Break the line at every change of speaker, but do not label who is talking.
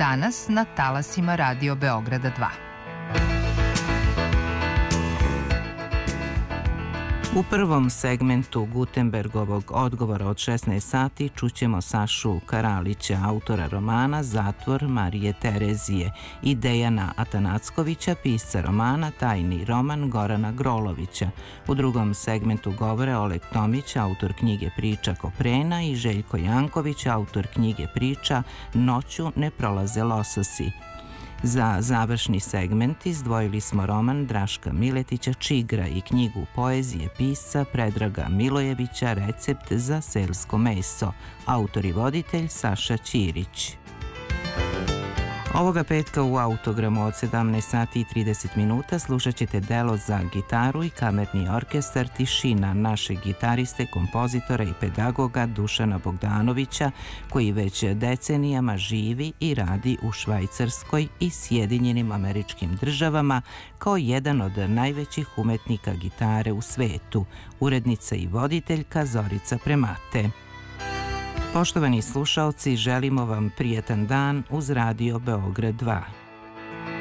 danas na talasima Radio Beograda 2.
U prvom segmentu Gutenbergovog odgovora od 16 sati čućemo Sašu Karalića, autora romana Zatvor Marije Terezije, i Dejana Atanackovića, pisca romana Tajni roman Gorana Grolovića. U drugom segmentu govore Oleg Tomić, autor knjige Priča Koprena, i Željko Janković, autor knjige priča Noću ne prolaze lososi. Za završni segment izdvojili smo roman Draška Miletića Čigra i knjigu poezije pisca Predraga Milojevića Recept za selsko meso, autor i voditelj Saša Ćirić. Ovoga petka u Autogramu od 17 sati i 30 minuta slušat ćete delo za gitaru i kamerni orkestar Tišina našeg gitariste, kompozitora i pedagoga Dušana Bogdanovića, koji već decenijama živi i radi u Švajcarskoj i Sjedinjenim Američkim Državama kao jedan od najvećih umetnika gitare u svetu, urednica i voditeljka Zorica Premate. Poštovani slušaoci, želimo vam prijetan dan uz Radio Beograd 2.